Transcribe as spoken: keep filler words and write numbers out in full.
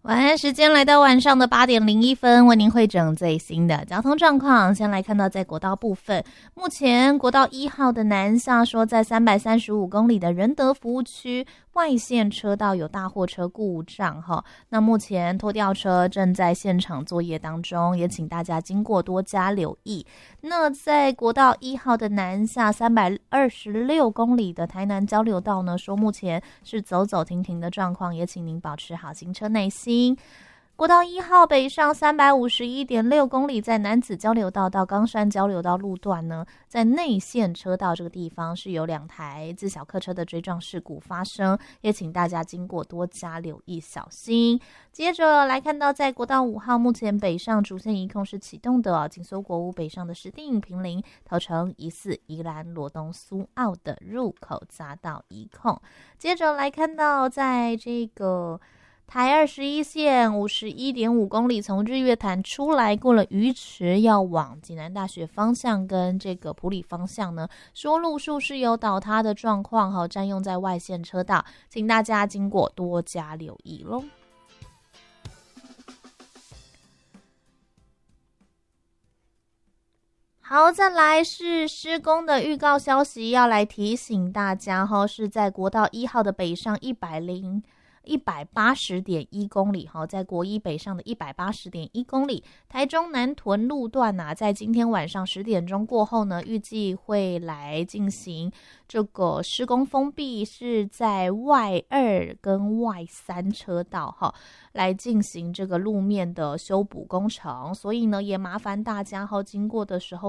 晚安时间来到晚上的八点零一分，为您汇整最新的交通状况。先来看到在国道部分，目前国道一号的南下说，在三百三十五公里的仁德服务区外线车道有大货车故障哈，那目前拖吊车正在现场作业当中，也请大家经过多加留意。那在国道一号的南下三百二十六公里的台南交流道呢，说目前是走走停停的状况，也请您保持好行车耐心。国道一号北上三百五十一点六公里，在南子交流道到冈山交流道路段呢，在内线车道这个地方是有两台自小客车的追撞事故发生，也请大家经过多加留意小心。接着来看到在国道五号，目前北上主线一控是启动的哦，紧缩国五北上的石碇、坪林、头城、宜四、宜兰、罗东、苏澳的入口匝道一控。接着来看到在这个台二十一线五十一点五公里，从日月潭出来，过了鱼池，要往济南大学方向跟这个埔里方向呢，说路数是有倒塌的状况哈，占用在外线车道，请大家经过多加留意咯。好，再来是施工的预告消息，要来提醒大家哈，是在国道一号的北上一百零。一百八十点一公里哈，在国一北上的一百八十点一公里，台中南屯路段啊，在今天晚上十点钟过后呢，预计会来进行这个施工封闭，是在外二跟外三车道哈，来进行这个路面的修补工程，所以呢，也麻烦大家哈，经过的时候